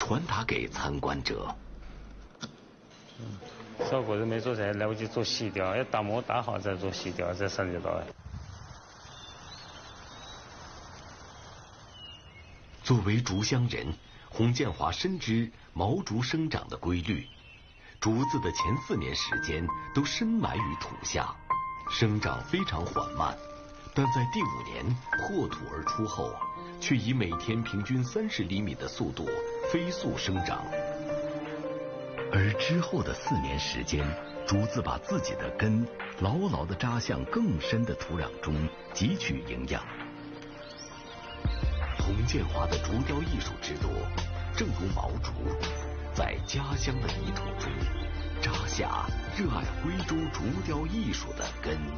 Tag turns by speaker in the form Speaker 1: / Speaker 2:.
Speaker 1: 传达给参观者。
Speaker 2: 效果是没做出来，来不及做细雕，要打磨打好再做细雕，再涉及到。
Speaker 1: 作为竹乡人，洪建华深知毛竹生长的规律，竹子的前4年时间都深埋于土下，生长非常缓慢，但在第5年破土而出后，却以每天平均30厘米的速度飞速生长。而之后的4年时间，竹子把自己的根牢牢地扎向更深的土壤中，汲取营养。洪建华的竹雕艺术之多，正如毛竹，在家乡的泥土中扎下热爱徽州竹雕艺术的根。